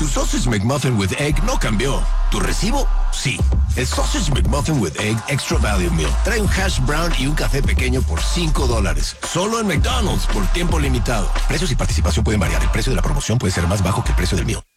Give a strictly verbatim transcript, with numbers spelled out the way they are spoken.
Tu Sausage McMuffin with Egg no cambió. ¿Tu recibo? Sí. El Sausage McMuffin with Egg Extra Value Meal trae un hash brown y un café pequeño por cinco dólares. Solo en McDonald's por tiempo limitado. Precios y participación pueden variar. El precio de la promoción puede ser más bajo que el precio del meal.